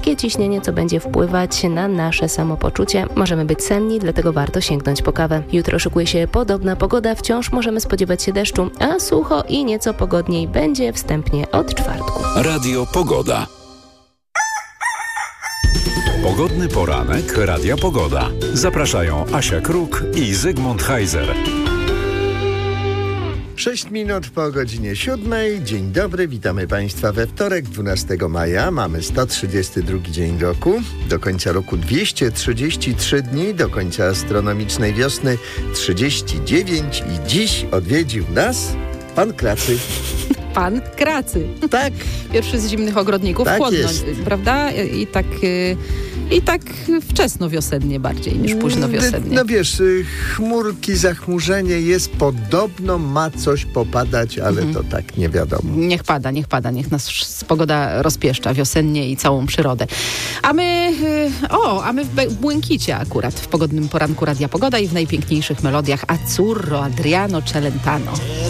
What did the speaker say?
ciśnienie, co będzie wpływać na nasze samopoczucie. Możemy być senni, dlatego warto sięgnąć po kawę. Jutro szykuje się podobna pogoda, wciąż możemy spodziewać się deszczu, a sucho i nieco pogodniej będzie wstępnie od czwartku. Radio Pogoda. Pogodny poranek Radia Pogoda. Zapraszają Asia Kruk i Zygmunt Heiser. 6 minut po godzinie 7. Dzień dobry, witamy Państwa we wtorek, 12 maja. Mamy 132 dzień roku. Do końca roku 233 dni, do końca astronomicznej wiosny 39 i dziś odwiedził nas Pan Kracy. Pan Kracy. Tak. Pierwszy z zimnych ogrodników. Tak chłodno, jest. Prawda? I tak wczesno wiosennie bardziej niż późno wiosennie. No wiesz, chmurki, zachmurzenie jest, podobno ma coś popadać, ale to tak nie wiadomo. Niech pada, niech nas pogoda rozpieszcza wiosennie i całą przyrodę. A my w błękicie akurat, w pogodnym poranku Radia Pogoda i w najpiękniejszych melodiach Azzurro, Adriano Celentano.